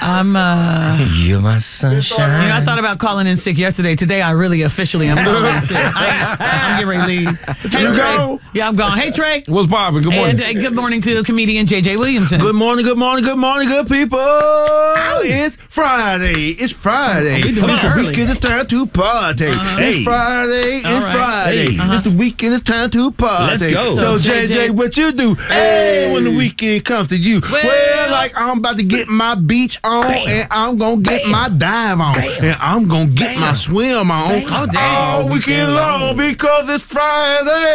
You're my sunshine. You know, I thought about calling in sick yesterday. Today, I really officially am calling in sick. I'm getting ready to leave. Hey, You Trey. go? Yeah, I'm gone. Hey, Trey. What's poppin'? Good morning. And good morning to comedian J.J. Williamson. Good morning, good people. It's Friday. It's Friday. We doing It's it the early. weekend. It's time to party. Hey. It's Friday. All It's right. Friday. Hey. It's the weekend. It's time to party. Let's go. So, So, JJ, what you do? Hey, when the weekend comes to you. Well, like I'm about to get my beach on, and I'm going to get my dive on, and I'm going to get my swim on Oh, damn. all weekend long because it's Friday.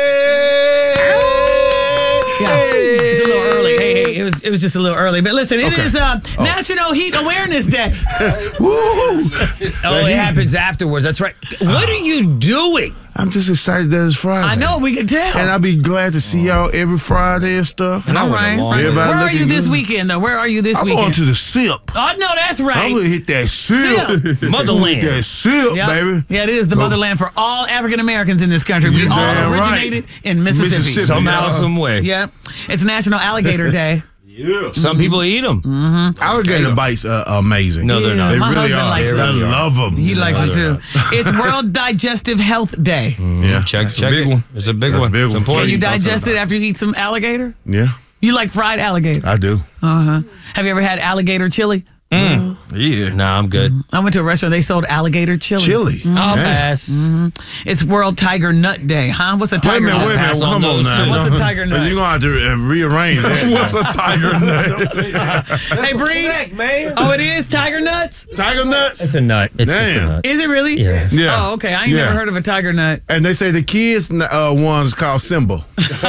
Yeah, it's a little early. Hey, it was just a little early. But listen, it is Oh. National Heat Awareness Day. Woo! Oh, it happens afterwards. That's right. What are you doing? I'm just excited that it's Friday. I know, we can tell. And I'll be glad to see y'all every Friday and stuff. All right. Everybody Where are looking you this good. weekend, though? Where are you this I'm weekend? going to the SIP. Oh, no, that's right. I'm going to hit that SIP. Hit Motherland. that SIP, Yep. baby. Yeah, it is the motherland for all African Americans in this country. We You all damn right. originated in Mississippi. Mississippi. Somehow, Yeah. some way. Yep. It's National Alligator Day. Yeah. Some people eat them. Alligator bites are amazing. No, they're not. They My really husband are. likes I them. love them. He likes them too. It's World Digestive Health Day. Yeah. Check a big it. one. It's a big That's one. a big It's one. important. Can you digest it after you eat some alligator? Yeah, You like fried alligator? I do. Have you ever had alligator chili? Yeah. Nah, I'm good. I went to a restaurant. They sold alligator chili. Chili. I'll Yeah. pass. It's World Tiger Nut Day, huh? What's a Wait a tiger minute, nut? wait a minute. Pass on Come on those now. two. What's a tiger nut? You're going to have to rearrange that. What's a tiger nut? Hey, Bree. man? Oh, it is tiger nuts? Tiger nuts? It's a nut. It's just a Damn. nut. Is it really? Yeah. Yeah. Oh, okay. I ain't Yeah. never heard of a tiger nut. And they say the kids' one's called Simba.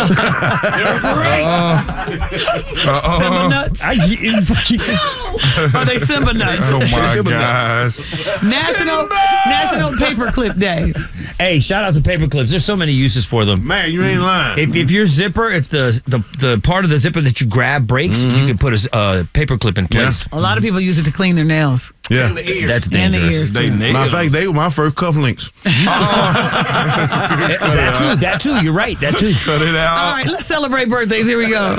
Simba nuts? Are they Simba nuts? Oh my Simba gosh. National Paperclip Day. Hey, shout out to paper clips. There's so many uses for them. Man, you ain't lying. If your zipper, if the part of the zipper that you grab breaks, you can put a paper clip in place. A lot of people use it to clean their nails. Yeah. That's And the dangerous. ears. They nailed Matter of fact, they were my first cufflinks. That too. You're right. That too. Cut it All out. right, let's celebrate birthdays. Here we go.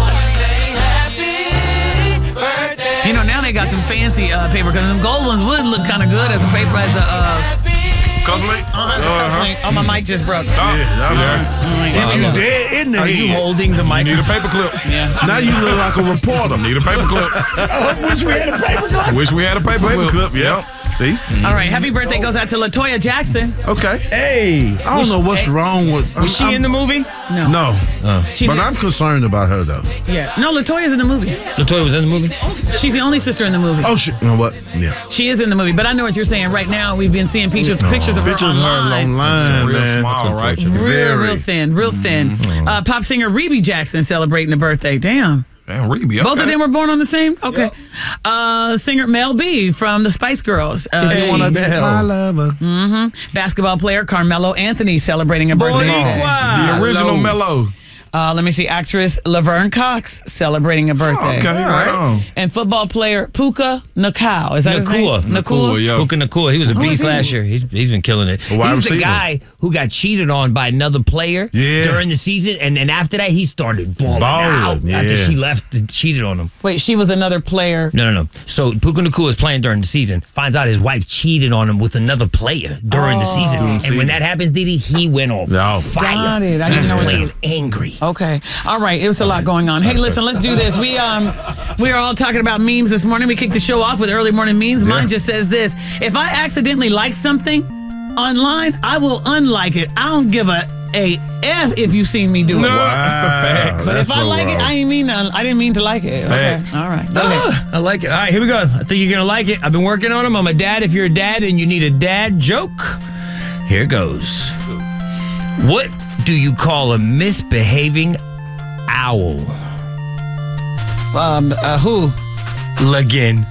You know, now they got them fancy paper because them gold ones would look kind of good as a paper, as a Cufflink? Oh, my mic just broke. If you dead in the Are you head. holding the mic? Need a paperclip. Now you look like a reporter. Need a paperclip. Wish we had a paper clip. Wish we had a paperclip. Paperclip, yeah. See? All right, happy birthday goes out to LaToya Jackson. Okay. Hey. I don't know what's wrong with. Was she in the movie? No. She But did- I'm concerned about her, though. Yeah. No, LaToya's in the movie. LaToya was in the movie? She's the only sister in the movie. Oh, shit. You know what? Yeah. She is in the movie, but I know what you're saying. Right now, we've been seeing pictures of her Pictures of her online. online, Real man. small, right? Real thin. Pop singer Rebe Jackson celebrating a birthday. Damn. Damn, Rebe. Both of them were born on the same? Okay. Singer Mel B from the Spice Girls. My lover. Basketball player Carmelo Anthony celebrating a birthday. today. The original Mellow. Let me see. Actress Laverne Cox celebrating a birthday. Okay, right on. And football player Puka Nacua. Is that his Nakua. name? Nakua, yeah. Puka Nakua. He was a Who is beast he? last year. He's been killing it. A wide He's the receiver. guy who got cheated on by another player during the season, and after that he started balling out yeah. after she left and cheated on him. Wait, she was another player. No. So Puka Nakua is playing during the season, finds out his wife cheated on him with another player during the season. And when that happens, Didi, he went on fire. Got it. I didn't He know was that. playing angry. Okay. All right. It was a lot going on. Hey, listen, let's do this. We are all talking about memes this morning. We kicked the show off with early morning memes. Mine just says this. If I accidentally like something online, I will unlike it. I don't give a F if you seen me do it. Wow. But if I like it, I didn't mean to like it. Okay. Facts. All right. Go ahead. I like it. All right, here we go. I think you're going to like it. I've been working on them. I'm a dad. If you're a dad and you need a dad joke, here goes. What do you call a misbehaving owl? Who? Lagan.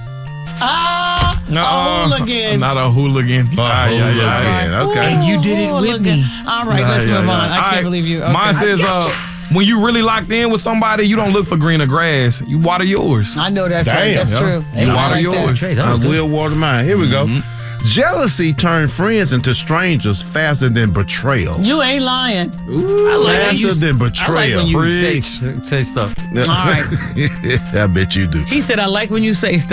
A hooligan. Not a hooligan. Okay. And you did it with me. All right, let's move on. I can't believe you. Okay. Mine says, when you really locked in with somebody, you don't look for greener grass. You water yours. I know that's right. Damn. That's true. You I water like that. yours. Trey, that I was good. will water mine. Here we go. Jealousy turned friends into strangers faster than betrayal. You ain't lying. I like when Faster you- than I like betrayal. when you Preach. say stuff. All right. I bet you do. He said, I like when you say stuff.